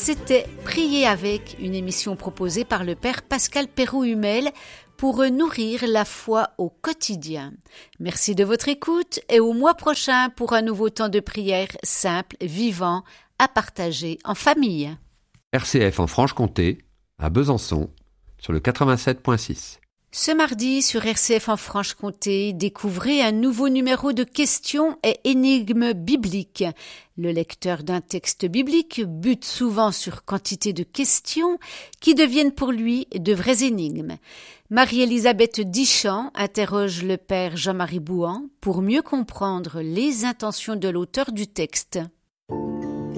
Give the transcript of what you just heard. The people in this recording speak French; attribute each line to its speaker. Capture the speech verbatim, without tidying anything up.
Speaker 1: C'était Prier avec, une émission proposée par le père Pascal Perroux-Humel pour nourrir la foi au quotidien. Merci de votre écoute et au mois prochain pour un nouveau temps de prière simple, vivant, à partager en famille.
Speaker 2: R C F en Franche-Comté, à Besançon, sur le quatre-vingt-sept point six.
Speaker 1: Ce mardi, sur R C F en Franche-Comté, découvrez un nouveau numéro de questions et énigmes bibliques. Le lecteur d'un texte biblique bute souvent sur quantité de questions qui deviennent pour lui de vraies énigmes. Marie-Elisabeth Dichamp interroge le père Jean-Marie Bouhan pour mieux comprendre les intentions de l'auteur du texte.